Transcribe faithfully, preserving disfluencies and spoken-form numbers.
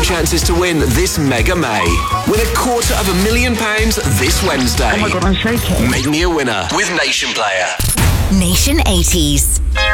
your chances to win this Mega May. Win a quarter of a million pounds this Wednesday. Oh my God, I'm shaking. Make me a winner with Nation Player. Nation eighties.